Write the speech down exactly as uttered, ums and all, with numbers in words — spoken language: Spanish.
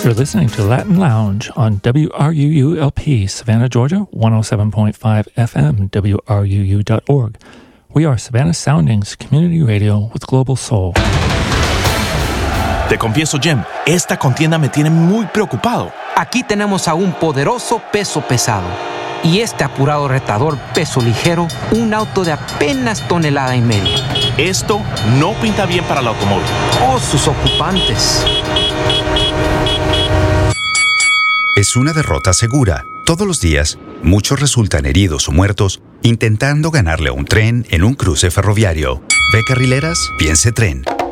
You're listening to Latin Lounge on W R U U L P, Savannah, Georgia, one oh seven point five F M, W R U U dot org. We are Savannah Soundings Community Radio with Global Soul. Te confieso, Jem, esta contienda me tiene muy preocupado. Aquí tenemos a un poderoso peso pesado y este apurado retador peso ligero, un auto de apenas tonelada y media. Esto no pinta bien para el automóvil. ¡Oh, sus ocupantes! Es una derrota segura. Todos los días, muchos resultan heridos o muertos intentando ganarle a un tren en un cruce ferroviario. ¿Ve carrileras? Piense tren.